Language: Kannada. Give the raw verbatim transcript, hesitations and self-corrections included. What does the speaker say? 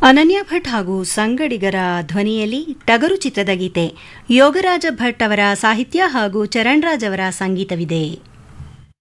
ಅನನ್ಯ ಭಟ್ ಹಾಗೂ ಸಂಗಡಿಗರ ಧ್ವನಿಯಲ್ಲಿ ಟಗರು ಚಿತ್ರದ ಗೀತೆ ಯೋಗರಾಜ ಭಟ್ ಅವರ ಸಾಹಿತ್ಯ ಹಾಗೂ ಚರಣ್ ರಾಜ್ ಅವರ ಸಂಗೀತವಿದೆ.